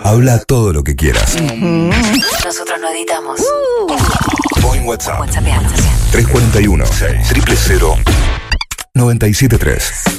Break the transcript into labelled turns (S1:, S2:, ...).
S1: Habla todo lo que quieras.
S2: Nosotros no editamos.
S1: O en WhatsApp.
S2: WhatsApp.
S1: 341 000 973.